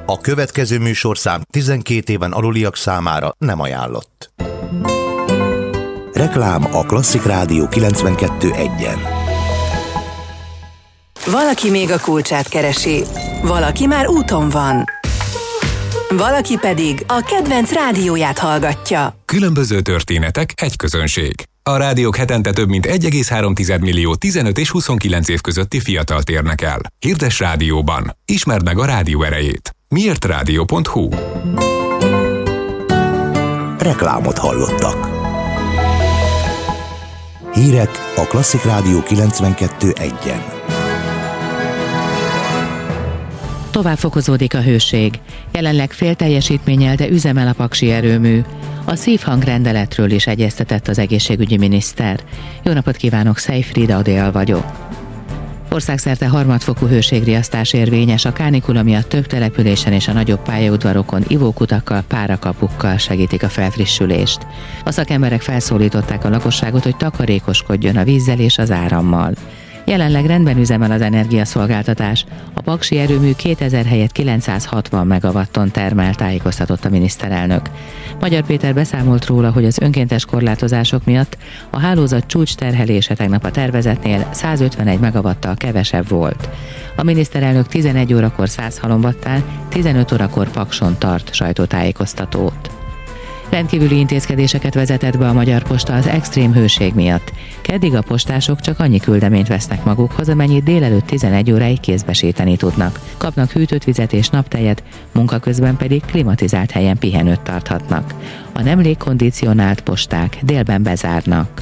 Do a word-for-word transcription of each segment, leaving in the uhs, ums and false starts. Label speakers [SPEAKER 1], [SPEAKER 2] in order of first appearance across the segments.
[SPEAKER 1] A következő műsorszám tizenkét éven aluliak számára nem ajánlott. Reklám a Klasszik Rádió kilencvenkettő egyen.
[SPEAKER 2] Valaki még a kulcsát keresi, valaki már úton van, valaki pedig a kedvenc rádióját hallgatja.
[SPEAKER 3] Különböző történetek, egy közönség. A rádiók hetente több mint egy egész három millió tizenöt és huszonkilenc év közötti fiatalt érnek el. Hirdess rádióban. Ismerd meg a rádió erejét. miért rádió pont hu.
[SPEAKER 1] Reklámot hallottak. Hírek a Klasszik Rádió kilencvenkettő egyen.
[SPEAKER 4] Tovább fokozódik a hőség. Jelenleg fél teljesítménnyel, de üzemel a paksi erőmű. A szívhangrendeletről is egyeztetett az egészségügyi miniszter. Jó napot kívánok, Szejfried Adél vagyok. Országszerte harmadfokú hőségriasztás érvényes, a kánikula miatt több településen és a nagyobb pályaudvarokon ivókutakkal, párakapukkal segítik a felfrissülést. A szakemberek felszólították a lakosságot, hogy takarékoskodjon a vízzel és az árammal. Jelenleg rendben üzemel az energiaszolgáltatás. A paksi erőmű kétezer helyett kilencszázhatvan megawatton termel, tájékoztatott a miniszterelnök. Magyar Péter beszámolt róla, hogy az önkéntes korlátozások miatt a hálózat csúcsterhelése tegnap a tervezetnél százötvenegy megawattal kevesebb volt. A miniszterelnök tizenegy órakor Százhalombattán, tizenöt órakor Pakson tart sajtótájékoztatót. Rendkívüli intézkedéseket vezetett be a Magyar Posta az extrém hőség miatt. Keddig a postások csak annyi küldeményt vesznek magukhoz, amennyit délelőtt tizenegy óráig kézbesíteni tudnak. Kapnak hűtött vizet és naptejet, munka közben pedig klimatizált helyen pihenőt tarthatnak. A nem légkondicionált posták délben bezárnak.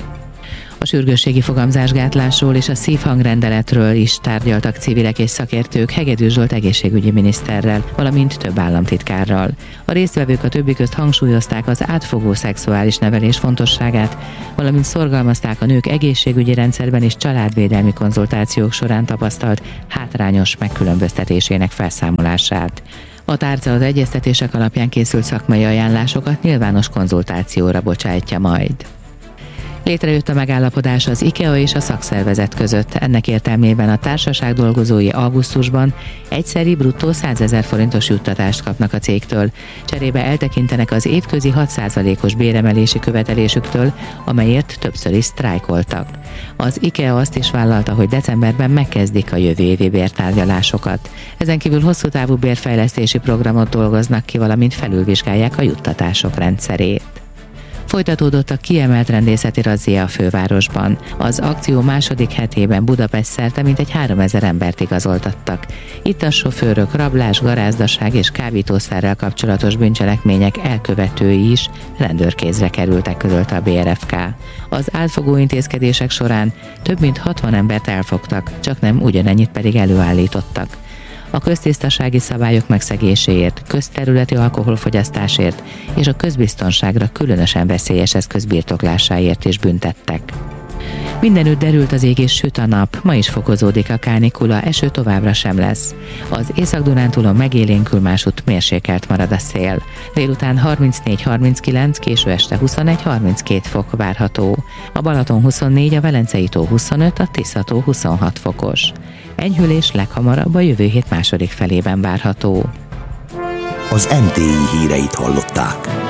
[SPEAKER 4] A sürgősségi fogamzásgátlásról és a szívhangrendeletről is tárgyaltak civilek és szakértők Hegedűs Zsolt egészségügyi miniszterrel, valamint több államtitkárral. A résztvevők a többi közt hangsúlyozták az átfogó szexuális nevelés fontosságát, valamint szorgalmazták a nők egészségügyi rendszerben és családvédelmi konzultációk során tapasztalt hátrányos megkülönböztetésének felszámolását. A tárca az egyeztetések alapján készült szakmai ajánlásokat nyilvános konzultációra bocsájtja majd. Létrejött a megállapodás az IKEA és a szakszervezet között. Ennek értelmében a társaság dolgozói augusztusban egyszeri bruttó százezer forintos juttatást kapnak a cégtől. Cserébe eltekintenek az évközi hat százalékos béremelési követelésüktől, amelyért többször is sztrájkoltak. Az IKEA azt is vállalta, hogy decemberben megkezdik a jövő évi bértárgyalásokat. Ezen kívül hosszú távú bérfejlesztési programot dolgoznak ki, valamint felülvizsgálják a juttatások rendszerét. Folytatódott a kiemelt rendészeti razzia a fővárosban. Az akció második hetében Budapest szerte mintegy háromezer embert igazoltattak. Itt a sofőrök, rablás, garázdaság és kábítószerrel kapcsolatos bűncselekmények elkövetői is rendőrkézre kerültek, közölte a bé er ef ká. Az átfogó intézkedések során több mint hatvan embert elfogtak, csak nem ugyanennyit pedig előállítottak. A köztisztasági szabályok megszegéséért, közterületi alkoholfogyasztásért és a közbiztonságra különösen veszélyes eszköz birtoklásáért is büntettek. Mindenütt derült az ég és süt a nap, ma is fokozódik a kánikula, eső továbbra sem lesz. Az Észak-Dunántúlon megélénkül, másútt mérsékelt marad a szél. Délután harmincnégy harminckilenc, késő este huszonegy harminckét fok várható. A Balaton huszonnégy, a Velencei tó huszonöt, a Tisza-tó huszonhat fokos. Enyhülés leghamarabb a jövő hét második felében várható.
[SPEAKER 1] Az em té i híreit hallották.